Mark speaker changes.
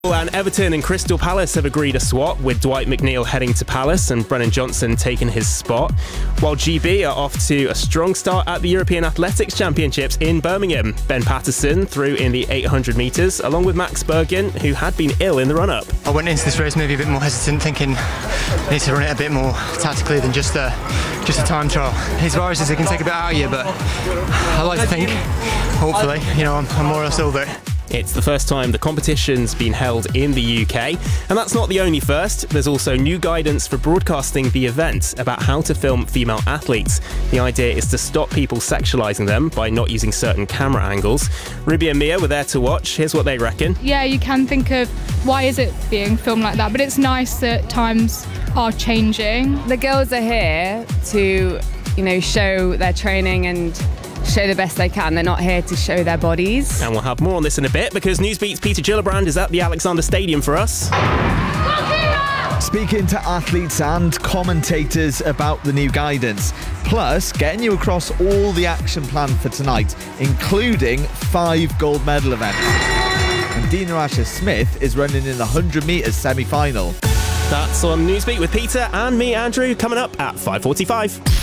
Speaker 1: And Everton and Crystal Palace have agreed a swap, with Dwight McNeil heading to Palace and Brennan Johnson taking his spot, while GB are off to a strong start at the European Athletics Championships in Birmingham. Ben Patterson threw in the 800 metres, along with Max Bergen, who had been ill in the run-up.
Speaker 2: I went into this race maybe a bit more hesitant, thinking I need to run it a bit more tactically than just a time trial. These viruses, they can take a bit out of you, but I like to think, hopefully, I'm more or less over it.
Speaker 1: It's the first time the competition's been held in the UK, and that's not the only first. There's also new guidance for broadcasting the event about how to film female athletes. The idea is to stop people sexualising them by not using certain camera angles. Ruby and Mia were there to watch. Here's what they reckon.
Speaker 3: Yeah, you can think of why is it being filmed like that, but it's nice that times are changing.
Speaker 4: The girls are here to, show their training and show the best they can. They're not here to show their bodies.
Speaker 1: And we'll have more on this in a bit, because Newsbeat's Peter Gillibrand is at the Alexander Stadium for us.
Speaker 5: Speaking to athletes and commentators about the new guidance, plus getting you across all the action planned for tonight, including 5 gold medal events. And Dina Asher-Smith is running in the 100 metres semi-final.
Speaker 1: That's on Newsbeat with Peter and me, Andrew, coming up at 5:45.